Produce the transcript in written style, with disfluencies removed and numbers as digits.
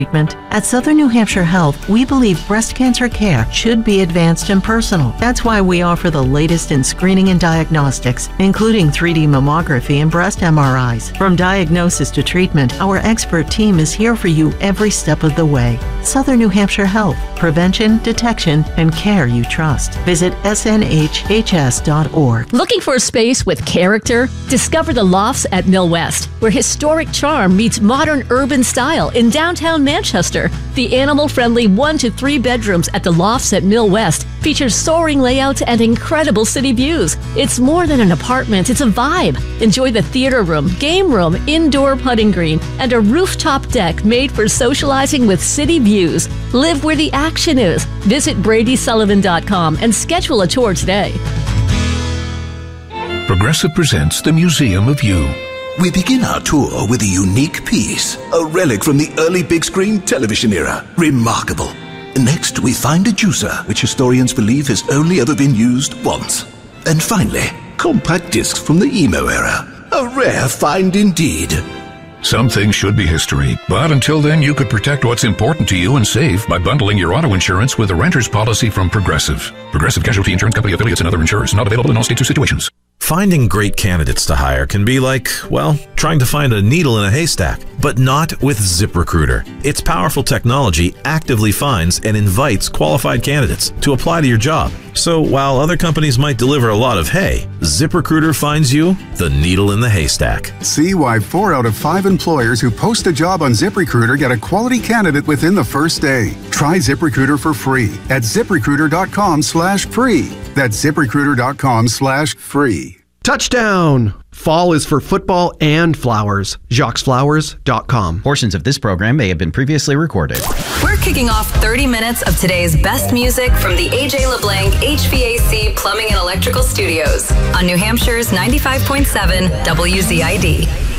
treatment. At Southern New Hampshire Health, we believe breast cancer care should be advanced and personal. That's why we offer the latest in screening and diagnostics, including 3D mammography and breast MRIs. From diagnosis to treatment, our expert team is here for you every step of the way. Southern New Hampshire Health. Prevention, detection, and care you trust. Visit snhhs.org. Looking for a space with character? Discover the Lofts at Mill West, where historic charm meets modern urban style in downtown Manchester. The animal-friendly 1 to 3 bedrooms at the Lofts at Mill West features soaring layouts and incredible city views. It's more than an apartment, it's a vibe. Enjoy the theater room, game room, indoor putting green, and a rooftop deck made for socializing with city views. Live where the action is. Visit BradySullivan.com and schedule a tour today. Progressive presents the Museum of You. We begin our tour with a unique piece, a relic from the early big screen television era. Remarkable. Next, we find a juicer, which historians believe has only ever been used once. And finally, compact discs from the emo era. A rare find indeed. Some things should be history, but until then you could protect what's important to you and save by bundling your auto insurance with a renter's policy from Progressive. Progressive Casualty Insurance Company affiliates and other insurers. Not available in all states or situations. Finding great candidates to hire can be like, well, trying to find a needle in a haystack, but not with ZipRecruiter. Its powerful technology actively finds and invites qualified candidates to apply to your job. So while other companies might deliver a lot of hay, ZipRecruiter finds you the needle in the haystack. See why 4 out of 5 employers who post a job on ZipRecruiter get a quality candidate within the first day. Try ZipRecruiter for free at ZipRecruiter.com/free. That's ZipRecruiter.com/free. Touchdown! Fall is for football and flowers. JacquesFlowers.com. Portions of this program may have been previously recorded. We're kicking off 30 minutes of today's best music from the A.J. LeBlanc HVAC Plumbing and Electrical Studios on New Hampshire's 95.7 WZID.